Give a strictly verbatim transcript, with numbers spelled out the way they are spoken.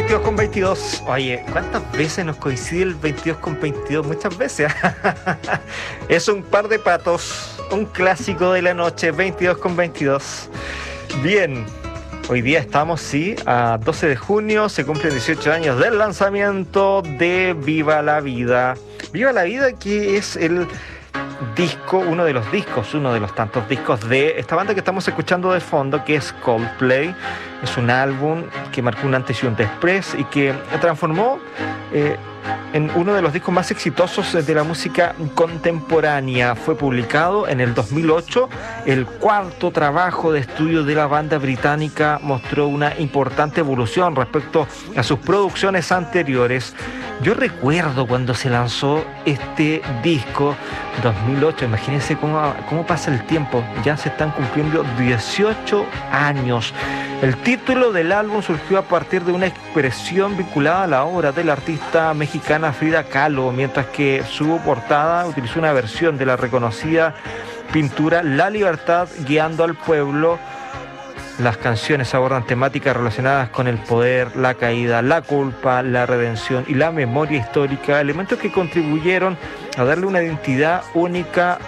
veintidós con veintidós. Oye, ¿cuántas veces nos coincide el veintidós con veintidós? Muchas veces. Es un par de patos, un clásico de la noche, veintidós con veintidós. Bien, hoy día estamos, sí, a doce de junio, se cumplen dieciocho años del lanzamiento de Viva la Vida. Viva la Vida, que es el disco, uno de los discos, uno de los tantos discos de esta banda que estamos escuchando de fondo, que es Coldplay. Es un álbum que marcó un antes y un después y que transformó eh, en uno de los discos más exitosos de la música contemporánea. Fue publicado en el dos mil ocho. El cuarto trabajo de estudio de la banda británica mostró una importante evolución respecto a sus producciones anteriores. Yo recuerdo cuando se lanzó este disco, dos mil ocho, imagínense cómo, cómo pasa el tiempo, ya se están cumpliendo dieciocho años. El título del álbum surgió a partir de una expresión vinculada a la obra de la artista mexicana Frida Kahlo, mientras que su portada utilizó una versión de la reconocida pintura La Libertad guiando al pueblo. Las canciones abordan temáticas relacionadas con el poder, la caída, la culpa, la redención y la memoria histórica, elementos que contribuyeron a darle una identidad única